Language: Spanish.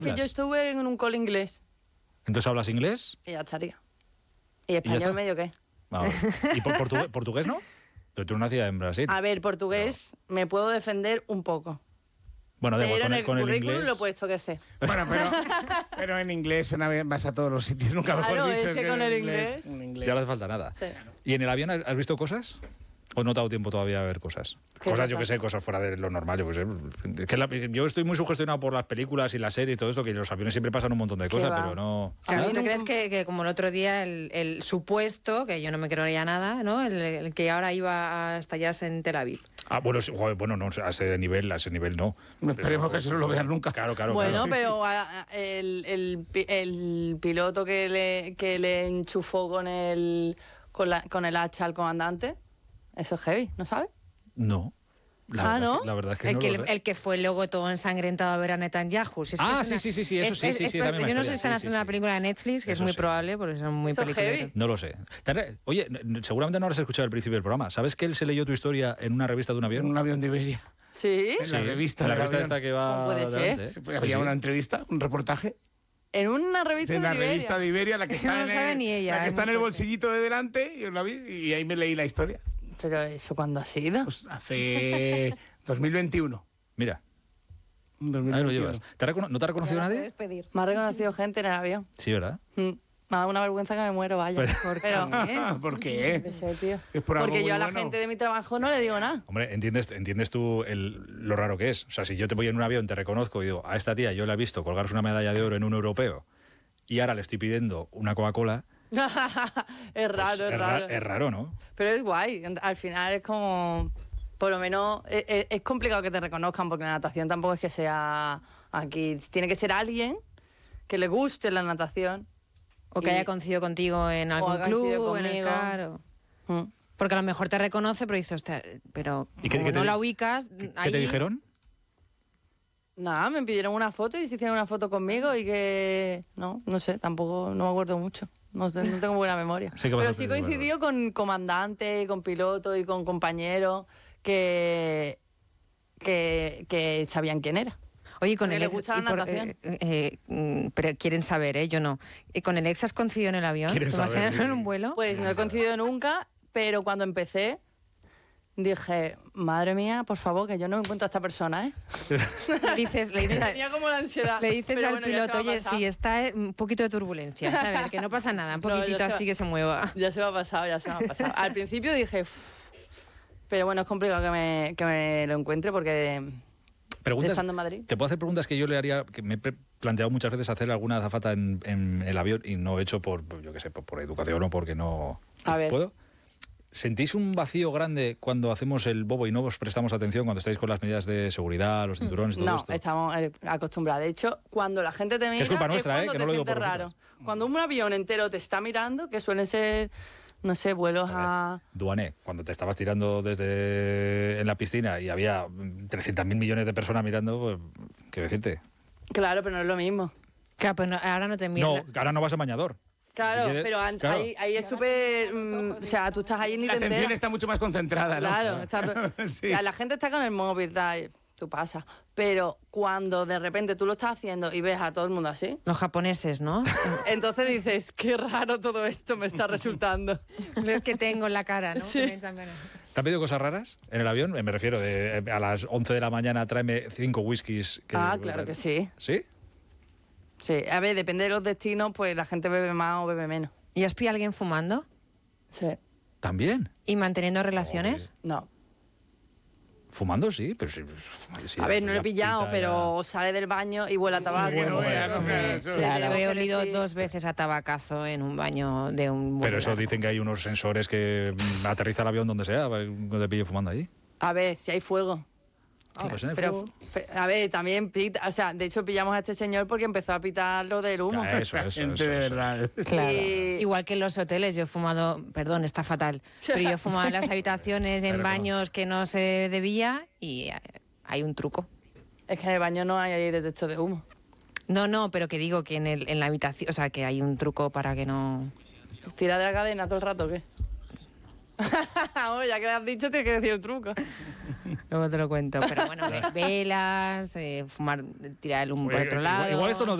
que yo estuve en un cole inglés. ¿Entonces hablas inglés? Y ya estaría. ¿Y español medio qué? Vale. ¿Y portugués no? Pero tú no nacías en Brasil. A ver, portugués me puedo defender un poco. Bueno, pero en el con currículum inglés... lo he puesto que sé. Bueno, pero en inglés vas a todos los sitios, nunca mejor Claro, dicho. es que con el inglés... Ya no hace falta nada. Sí. ¿Y en el avión has visto cosas? ¿O no te ha dado tiempo todavía a ver cosas? Cosas, yo que sé, cosas fuera de lo normal. Yo, que sé. Yo estoy muy sugestionado por las películas y las series y todo esto, que en los aviones siempre pasan un montón de cosas, pero no... Claro, ¿tú crees que como el otro día el supuesto, que yo no me creo ya nada, ¿no? El que ahora iba a estallarse en Tel Aviv? Ah, bueno, joder, bueno, no, a ese nivel no. Esperemos que eso no lo vean nunca. Claro. Bueno, claro. pero el piloto que le enchufó con el hacha al comandante, eso es heavy, ¿no sabes? No. La verdad es que no lo sé. El que fue luego todo ensangrentado a ver a Netanyahu. Si es que sí, eso sí. Yo no sé si están haciendo una película de Netflix, que eso es muy sí. probable, porque son muy peliculeros. No lo sé. Oye, seguramente no habrás escuchado el principio del programa. ¿Sabes que él se leyó tu historia en una revista de un avión? En un avión de Iberia. ¿Sí? En la revista. En la revista esta que va... ¿Cómo puede ser? Adelante, Había una entrevista, un reportaje. En una revista En la de Iberia. revista de Iberia, la que está, No sabe ni ella, la que es está en muy el fuerte. bolsillito de delante, y, la vi, y ahí me leí la historia. ¿Pero eso cuándo ha sido? Pues hace 2021. Mira, 2021. ahí lo llevas. ¿No te ha reconocido nadie? Me ha reconocido gente en el avión. Sí, ¿verdad? Me ha dado una vergüenza que me muero, vaya. ¿Por qué? No sé, tío. Es por algo Porque yo muy a la bueno. gente de mi trabajo no le digo nada. Hombre, ¿entiendes tú lo raro que es? O sea, si yo te voy en un avión, te reconozco y digo, a esta tía yo la he visto colgarse una medalla de oro en un europeo y ahora le estoy pidiendo una Coca-Cola... Es raro, pues es raro. Es raro, ¿no? Pero es guay. Al final es como... Por lo menos es complicado que te reconozcan porque la natación tampoco es que sea aquí. Tiene que ser alguien que le guste la natación. O que haya coincidido contigo en algún haya coincidido club, en el conmigo. CAR. Mm. Porque a lo mejor te reconoce, pero dices, hostia, pero ¿Y qué como te- no la ubicas... ¿Qué te dijeron? Nada, me pidieron una foto y se hicieron una foto conmigo y que... No sé, tampoco, no me acuerdo mucho. No tengo buena memoria. Sí que Pero bastante sí coincidió con comandantes, con pilotos y con compañeros que sabían quién era. Oye, con Porque el le ex, gusta la natación. pero quieren saber, yo no. ¿Con el ex has coincidido en el avión? Quieren ¿Te saber, imaginas en un vuelo? Pues no he coincidido nunca, pero cuando empecé dije, madre mía, por favor, que yo no encuentro a esta persona, ¿eh? Le dices Tenía como la ansiedad. Le dices Pero al bueno, ya se me piloto, ha oye, pasado. sí, está un poquito de turbulencia, ¿sabes? Que no pasa nada, un No, ya poquitito se así va. que se mueva. Ya se me ha pasado. Al principio dije, pero bueno, es complicado que me lo encuentre porque estando en Madrid. ¿Te puedo hacer preguntas que yo le haría, que me he planteado muchas veces hacer alguna azafata en el avión y no he hecho por yo qué sé, por educación o porque no... A ver. ¿Puedo? ¿Sentís un vacío grande cuando hacemos el bobo y no os prestamos atención cuando estáis con las medidas de seguridad, los cinturones, todo No, esto? estamos acostumbrados. De hecho, cuando la gente te mira, es culpa nuestra, cuando que te no lo digo sientes por raro. vosotros. Cuando un avión entero te está mirando, que suelen ser, no sé, vuelos a... Duané, cuando te estabas tirando en la piscina y había 300.000 millones de personas mirando, pues, quiero decirte. Claro, pero no es lo mismo. Claro, pero ahora no te mira. No, ahora no vas a bañador. Claro, Si quieres- pero claro. ahí es súper... o sea, tú estás ahí y ni La te atención enteras. está mucho más concentrada, ¿no? Claro, Sí. la gente está con el móvil, tal, tú pasas. Pero cuando de repente tú lo estás haciendo y ves a todo el mundo así, Los japoneses, ¿no? entonces dices, qué raro todo esto me está resultando. Lo que tengo en la cara, ¿no? Sí. También, también. ¿Te han pedido cosas raras en el avión? Me refiero, a las 11 de la mañana tráeme 5 whiskies. Claro que sí. ¿Sí? Sí, a ver, depende de los destinos, pues la gente bebe más o bebe menos. ¿Y has pillado a alguien fumando? Sí. ¿También? ¿Y manteniendo relaciones? No. Fumando sí, pero sí. A ver, no lo he la pillado, pita pero sale del baño y huele a tabaco. Bueno, entonces, ya, no me- eso- le Claro, tenemos he que olido decir- 2 veces a tabacazo en un baño de un vuelo Pero eso largo. dicen que hay unos sensores que aterriza el avión donde sea, no te pille fumando ahí. A ver, si hay fuego. Pues en el Pero, fuego- a ver, también pita, o sea, de hecho pillamos a este señor porque empezó a pitar lo del humo. Ya, eso, La eso, gente eso, de eso. verdad. Claro. Y- Igual que en los hoteles, yo he fumado, perdón, está fatal, pero yo he fumado en las habitaciones, en Pero baños que no se debía y hay un truco. Es que en el baño no hay detector de humo. No, pero que digo que en la habitación, o sea, que hay un truco para que no... ¿Tira de la cadena todo el rato o qué? Vamos, ya que lo has dicho, tienes que decir el truco. Luego te lo cuento. Pero bueno, velas, fumar, tirar el humo por otro lado. Igual esto no